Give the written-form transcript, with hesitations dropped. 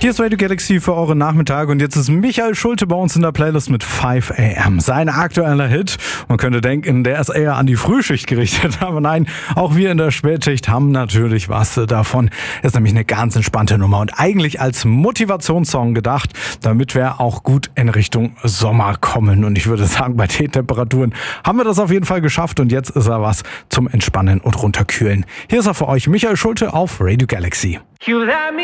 Hier ist Radio Galaxy für eure Nachmittage und jetzt ist Michael Schulte bei uns in der Playlist mit 5 AM. Sein aktueller Hit. Man könnte denken, der ist eher an die Frühschicht gerichtet, aber nein, auch wir in der Spätschicht haben natürlich was davon. Ist nämlich eine ganz entspannte Nummer und eigentlich als Motivationssong gedacht, damit wir auch gut in Richtung Sommer kommen. Und ich würde sagen, bei den Temperaturen haben wir das auf jeden Fall geschafft und jetzt ist er was zum Entspannen und Runterkühlen. Hier ist er für euch, Michael Schulte auf Radio Galaxy. You let me